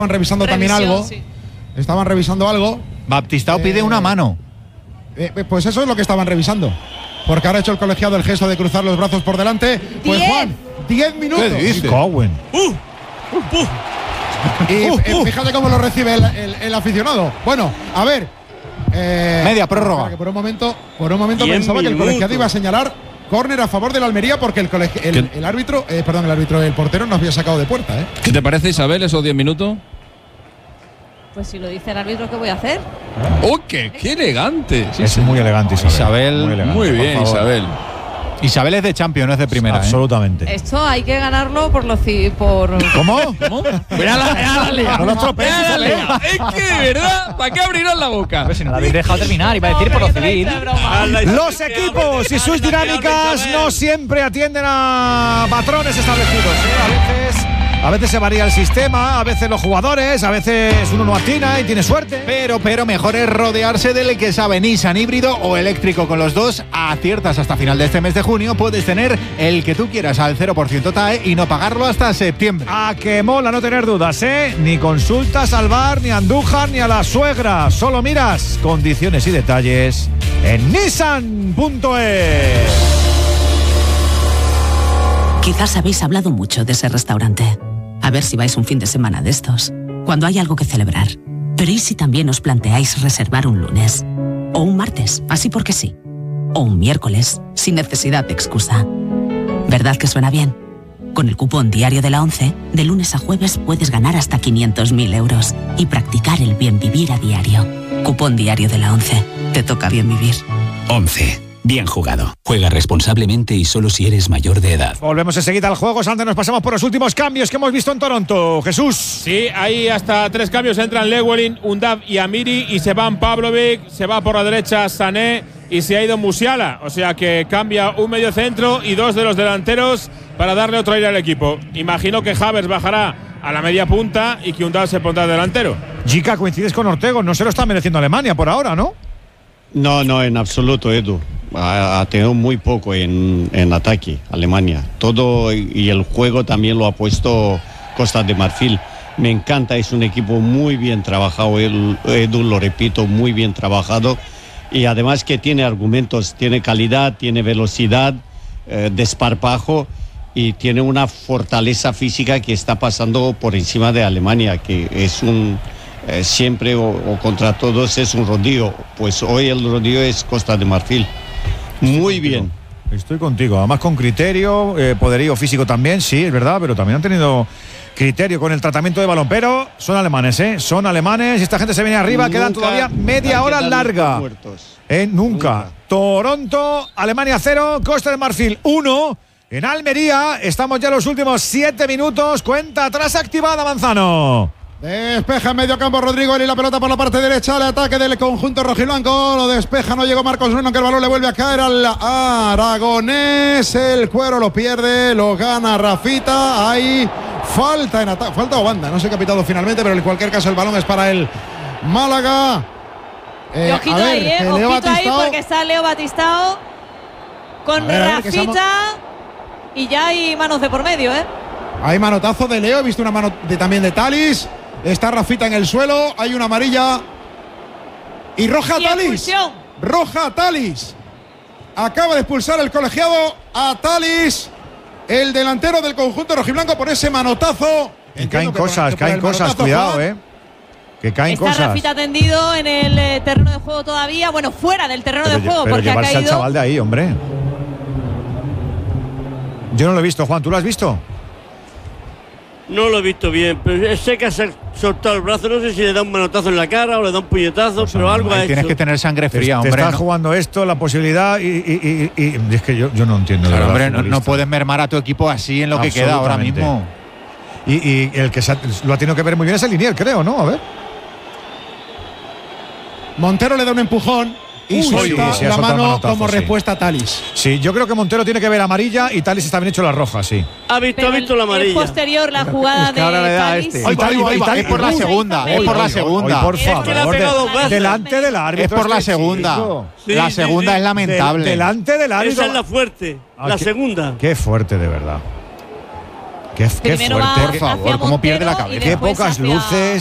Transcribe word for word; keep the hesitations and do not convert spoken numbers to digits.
Estaban revisando Revisión, también algo. Sí. Estaban revisando algo. Baptistao eh, pide una mano. Eh, pues eso es lo que estaban revisando. Porque ahora ha hecho el colegiado el gesto de cruzar los brazos por delante. Pues diez. Juan, diez minutos. ¿Qué dice? Cowen. Uh, uh, uh. Y uh, uh. fíjate cómo lo recibe el, el, el aficionado. Bueno, a ver. Eh, Media prórroga. Que por un momento, por un momento pensaba minutos. que el colegiado iba a señalar córner a favor del Almería porque el, el, el árbitro, eh, perdón, el árbitro, el portero nos había sacado de puerta. ¿eh? ¿Qué te parece, Isabel, esos diez minutos? Pues si lo dice el árbitro, ¿qué voy a hacer? ¡Oh, qué, qué elegante! Sí, es sí. muy elegante, Isabel. Isabel, muy, elegante, muy bien, Isabel. Isabel es de Champions, no es de primera. Absolutamente. ¿eh? Esto hay que ganarlo por los por. ¿Cómo? ¿Cómo? Mira la, la lea. No los tropeces. Es que de verdad, ¿para qué abrirán la boca? Pero si no la habéis dejado terminar, iba a decir por lo civil. Los equipos y sus dinámicas no siempre atienden a patrones establecidos. ¿eh? A veces. A veces se varía el sistema, a veces los jugadores, a veces uno no atina y tiene suerte. Pero, pero mejor es rodearse del que sabe Nissan híbrido o eléctrico. Con los dos aciertas hasta final de este mes de junio. Puedes tener el que tú quieras al cero por ciento T A E y no pagarlo hasta septiembre. A que mola no tener dudas, ¿eh? Ni consultas al bar, ni a Andújar, ni a la suegra. Solo miras condiciones y detalles en Nissan punto es. Quizás habéis hablado mucho de ese restaurante. A ver si vais un fin de semana de estos, cuando hay algo que celebrar. Pero ¿y si también os planteáis reservar un lunes? O un martes, así porque sí. O un miércoles, sin necesidad de excusa. ¿Verdad que suena bien? Con el cupón diario de la ONCE, de lunes a jueves puedes ganar hasta quinientos mil euros y practicar el bien vivir a diario. Cupón diario de la ONCE. Te toca bien vivir. ONCE. Bien jugado. Juega responsablemente y solo si eres mayor de edad. Volvemos enseguida al juego. Antes nos pasamos por los últimos cambios que hemos visto en Toronto. Jesús. Sí, hay hasta tres cambios. Entran Llewellyn, Undav y Amiri y se van Pavlovic, se va por la derecha Sané y se ha ido Musiala. O sea que cambia un medio centro y dos de los delanteros para darle otro aire al equipo. Imagino que Havertz bajará a la media punta y que Undav se pondrá delantero. Jica, coincides con Ortego. No se lo está mereciendo Alemania por ahora, ¿no? No, no, en absoluto, Edu. Ha, ha tenido muy poco en, en ataque Alemania. Todo y el juego también lo ha puesto Costa de Marfil. Me encanta, es un equipo muy bien trabajado, Edu, lo repito, muy bien trabajado. Y además que tiene argumentos, tiene calidad, tiene velocidad, eh, desparpajo y tiene una fortaleza física que está pasando por encima de Alemania, que es un... Eh, siempre o, o contra todos es un rodillo. Pues hoy el rodillo es Costa de Marfil. Muy bien. Estoy contigo, además con criterio, eh, poderío físico también, sí, es verdad, pero también han tenido criterio con el tratamiento de balón. Pero son alemanes, ¿eh? Son alemanes y esta gente se viene arriba, nunca, quedan todavía media hora larga. Eh, nunca. nunca. Toronto, Alemania cero, Costa de Marfil uno. En Almería estamos ya en los últimos siete minutos. Cuenta atrás activada, Manzano. Despeja en medio campo Rodrigo y la pelota por la parte derecha. El ataque del conjunto rojiblanco. Lo despeja, no llegó Marcos Bruno, que el balón le vuelve a caer al aragonés. El cuero lo pierde, lo gana Rafita. Hay falta en ataque, falta o banda. No se ha capitado finalmente, pero en cualquier caso el balón es para el Málaga. Eh, y ojito ver, ahí, eh. Ojito Batistao, ahí porque está Leo Batistao con ver, Rafita ver, y ya hay manos de por medio, ¿eh? Hay manotazo de Leo, he visto una mano de, también de Talis. Está Rafita en el suelo, hay una amarilla y roja a Talis. Roja a Talis. Acaba de expulsar el colegiado a Talis, el delantero del conjunto rojiblanco, por ese manotazo. Y caen cosas, caen cosas, cuidado, Juan. eh. Que caen Está cosas. Está Rafita tendido en el eh, terreno de juego todavía, bueno, fuera del terreno pero, de juego, pero porque ha caído. Al chaval de ahí, hombre. Yo no lo he visto, Juan, ¿tú lo has visto? No lo he visto bien, pero sé que ha soltado el brazo, no sé si le da un manotazo en la cara o le da un puñetazo, pues pero no, algo ha hecho. Tienes que tener sangre fría, te, hombre. Te estás no. jugando esto, la posibilidad y, y, y, y es que yo, yo no entiendo. Claro, hombre, no, no puedes mermar a tu equipo así en lo que queda ahora mismo. Y, y el que se ha, lo ha tenido que ver muy bien es el Linier, creo, ¿no? A ver. Montero le da un empujón y Uy, suelta sí, sí, la mano manotazo, como sí. respuesta a Talis. Sí, yo creo que Montero tiene que ver amarilla y Talis está bien hecho la roja, sí. Ha visto, ha visto la amarilla. Es posterior la jugada es que de Talis. Este. Ay, Talis, Talis, Talis por la segunda, es por la segunda. Hoy, por favor, de, delante del árbitro. Es por la segunda. Sí, la segunda sí, sí. es lamentable. De, delante del árbitro. Esa es la fuerte, la ah, qué, segunda. Qué fuerte, de verdad. Qué, qué Primero fuerte, va por hacia favor, cómo pierde la Montero y cabeza. Qué después pocas hacia- luces.